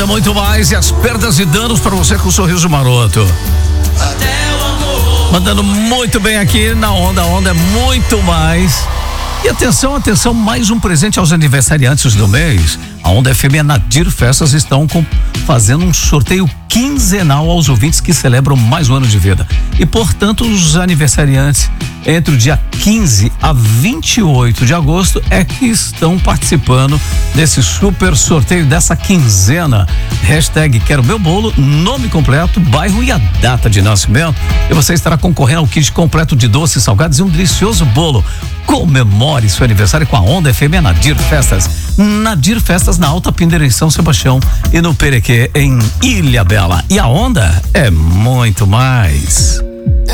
Onda muito mais e as perdas e danos para você com o sorriso maroto. Mandando muito bem aqui na Onda. A Onda é muito mais. E atenção, mais um presente aos aniversariantes do mês. A Onda FM e a Nadir Festas estão fazendo um sorteio quinzenal aos ouvintes que celebram mais um ano de vida. E, portanto, os aniversariantes entre o dia 15 a 28 de agosto é que estão participando desse super sorteio dessa quinzena. Hashtag Quero Meu Bolo, nome completo, bairro e a data de nascimento. E você estará concorrendo ao kit completo de doces, salgados e um delicioso bolo. Comemore seu aniversário com a Onda FM e a Nadir Festas. Nadir Festas na Alta Pindeira em São Sebastião e no Perequê em Ilhabela. E a Onda é muito mais.